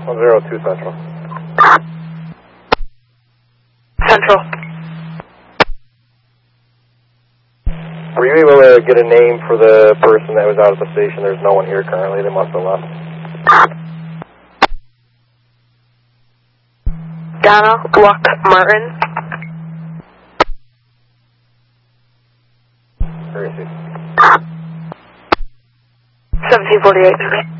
102 Central. Central. Were you able to get a name for the person that was out at the station? There's no one here currently. They must have left. Donna Luck Martin. Where is he? 1748.